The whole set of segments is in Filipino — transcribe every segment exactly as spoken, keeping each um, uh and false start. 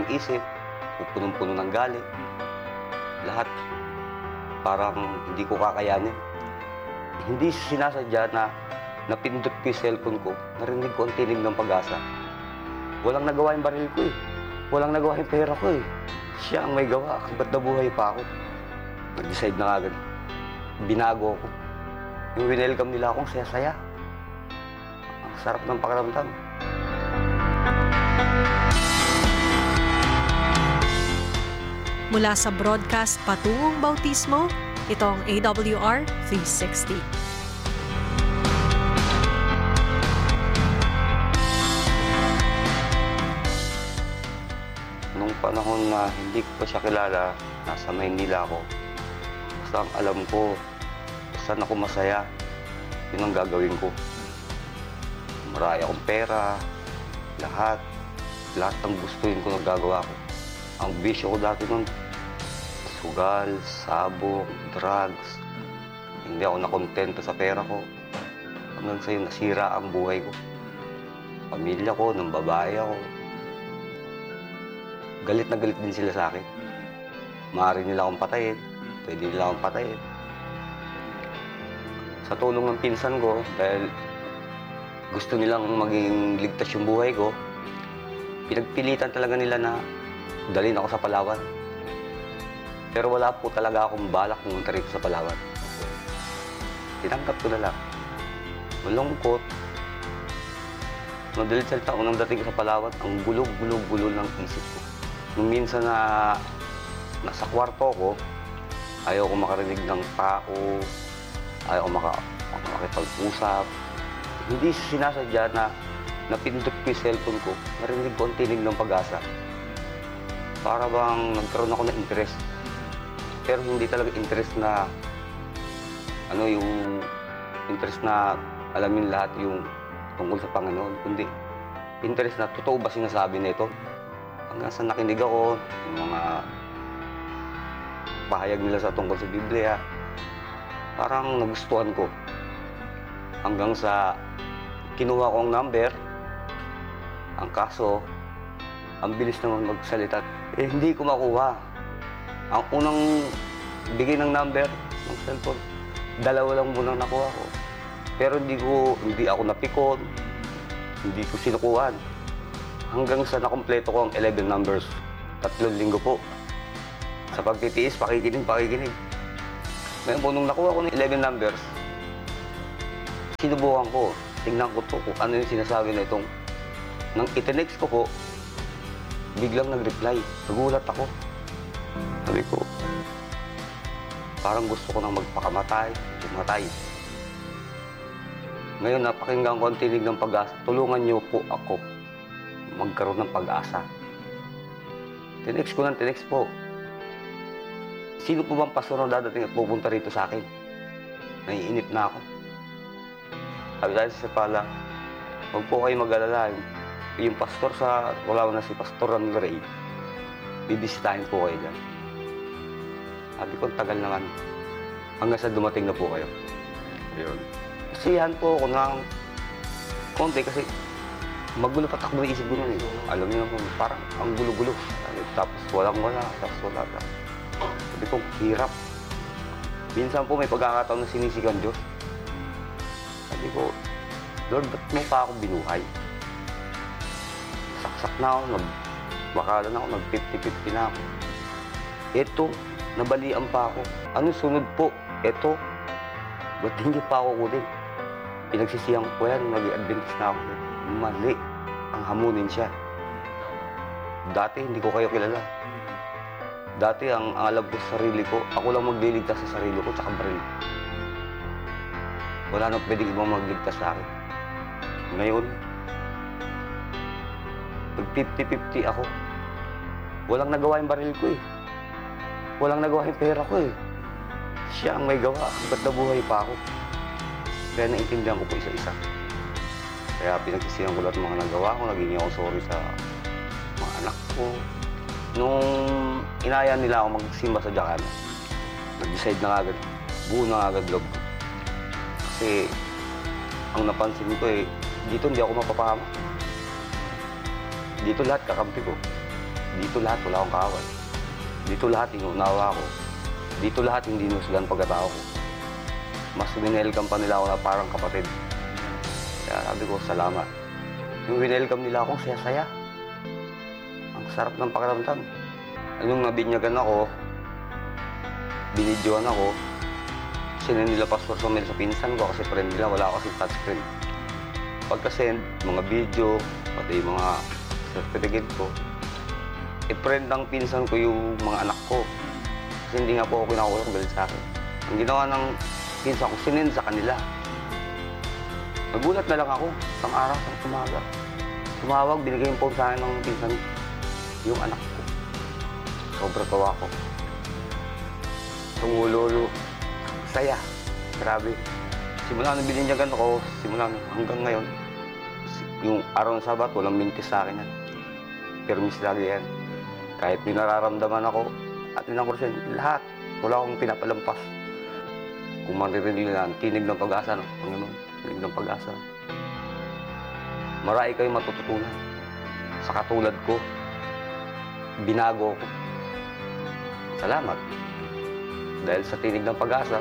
ng isip, punong-puno ng galit. Lahat parang hindi ko kakayanin. Hindi sinasadya na napindot ko yung cellphone ko, narinig ko ang tinig ng pag-asa. Walang nagawa yung baril ko eh. Walang nagawa yung pera ko eh. Siya ang may gawa. Ba't nabuhay pa ako? Nag-decide na agad. Binago ako. Yung winelcome nila akong saya-saya. Ang sarap ng pakiramdam. Mula sa broadcast patungong bautismo, ito ang A W R three sixty. Nung panahon na hindi ko pa siya kilala, nasa Maynila ako. Basta ang alam ko, saan ako masaya, yun ang gagawin ko. Marami akong pera, lahat. Lahat ng gustuin ko nagagawa ko. Ang bisyo ko dati nun, sugal, sabong, drugs. Hindi ako nakontento sa pera ko. Hanggang sa'yo nasira ang buhay ko. Pamilya ko, ng babae ako. Galit na galit din sila sa akin. Maaari nila akong patayin. Pwede nila akong patayin. Sa tulong ng pinsan ko, dahil gusto nilang maging ligtas yung buhay ko, pinagpilitan talaga nila na dalhin ako sa Palawan. Pero wala po talaga akong balak pumunta rito sa Palawan. Tinanggap ko na lang. Malungkot. Madalit salita ko nang dating ko sa Palawan, ang gulog-gulog-gulo ng isip ko. Nung minsan na nasa kwarto ko, ayaw ko makarinig ng tao, ayaw ko maka, makipag-usap. Hindi sinasadya na napindot ko yung cellphone ko, narinig ko ang tinig ng pag-asa. Para bang nagkaroon ako ng interest. Pero hindi talaga interest na, ano yung interest na alamin lahat yung tungkol sa Panginoon. Kundi interest na totoo ba sinasabi na ito? Hanggang sa nakinig ako, yung mga pahayag nila sa tungkol sa Biblia, parang nagustuhan ko. Hanggang sa kinuha ko ang number, ang kaso, ang bilis naman magsalita. Eh, hindi ko makuha. Ang unang bigay ng number ng cellphone, dalawa lang muna nakuha ko. Pero hindi ko, hindi ako napikon, hindi ko sinukuhan. Hanggang sa nakompleto ko ang eleven numbers. Tatlong linggo po. Sa pagtitiis, pakikinig, pakikinig. Ngayon po, nung nakuha ko ng eleven numbers, sinubukan ko. Tingnan ko to kung ano yung sinasabi na itong. Nang itinext ko po, biglang nag-reply. Nagulat ako. Sabi ko, parang gusto ko nang magpakamatay, pumatay. Ngayon, napakinggan ko ang tinig ng pag-asa. Tulungan niyo po ako magkaroon ng pag-asa. Tinext ko ng tinext po. Sino po bang pastor na dadating at pupunta rito sa akin? Naiinip na ako. Sabi tayo sa Sepala, huwag po kayo mag-alala. Yung pastor sa, wala na si Pastor Ron Ray, bibisitahin po kayo dyan. Sabi ko, tagal naman. Hanggang sa dumating na po kayo. Ayun. Kasiyahan po ako ng konti kasi magulo pa takbo ng isip ko nun eh. Alam niyo naman, parang ang gulo-gulo. Tapos walang-wala, tapos wala. Sabi ko, hirap. Minsan po may pagkakataon na sinisikan Diyos. Sabi ko, Lord, ba't mo pa ako binuhay? Saksak na ako, nagbakala na ako, nag-fifty-fifty na ako. Eto, nabalian pa ako. Ano sunod po? Eto, ba't hindi pa ako kunin? Pinagsisiyang ko yan, nag-i-adventist na ako. Mali ang hamunin siya. Dati hindi ko kayo kilala. Dati ang, ang alam ko sa sarili ko, ako lang magliligtas sa sarili ko tsaka baril. Wala nang pwedeng ibang magligtas sa akin. Ngayon, nag-fifty-fifty ako. Walang nagawa yung baril ko eh. Walang nagawa yung pera ko eh. Siya ang may gawa. Ba't nabuhay pa ako? Kaya naintindihan ko po isa-isa. Kaya pinagsisihan ko lahat ng mga nagawa ko. Naging ako sorry sa mga anak ko. Nung inaya nila ako magsimba sa Jakarta, nag-decide na agad. Buo na agad loob ko. Kasi ang napansin ko eh, dito hindi ako mapapahama. Dito lahat kakampi ko. Dito lahat wala akong kaaway. Dito lahat inuunawa ko. Dito lahat hindi nusgan pagkatao ko. Mas winelcome pa nila ako na parang kapatid. Kaya sabi ko, salamat. Yung winelcome nila akong saya-saya. Ang sarap ng pakiramdam. Yung nabinyagan ako, binidyoan ako, sinend nila Pastor Somel sa pinsan ko kasi friend nila, wala kasi touchscreen. Pagka-send, mga video, pati yung mga certificate ko, i-friend ng pinsan ko yung mga anak ko. Kasi hindi nga po ako kinakulang galit sa akin. Ang ginawa ng pinsan ko, sinend sa kanila. Nagulat na lang ako, isang araw, isang umaga. Tumawag, binigay yung phone sa akin ng pinsan yung anak ko. Sobrang tawa ko. Tumulo-ulo. Saya. Grabe. Simula nung bininyagan ako, simula hanggang ngayon, yung araw ng Sabat, walang mintis sa akin yan. Permis lagi yan. Kahit may nararamdaman ako, at ng kursen, lahat. Wala akong pinapalampas. Kung maririnig nila, tinig ng pag-asa, no? Panginoon, tinig ng pag-asa. Marami kayong matututunan. Sa katulad ko, binago ko. Salamat. Dahil sa tinig ng pag-asa,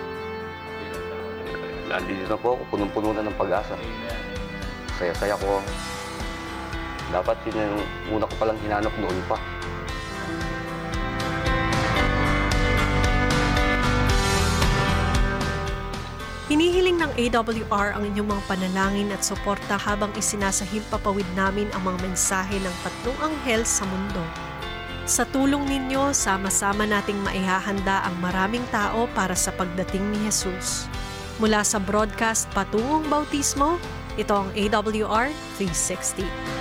nandito na po ako, punong-puno na ng pag-asa. Saya-saya ko. Dapat yun yung una ko palang hinanap noon pa. Hinihiling ng A W R ang inyong mga panalangin at suporta habang isinasahim papawid namin ang mga mensahe ng tatlong anghel sa mundo. Sa tulong ninyo, sama-sama nating maihahanda ang maraming tao para sa pagdating ni Jesus. Mula sa broadcast Patungong Bautismo, ito ang A W R three sixty.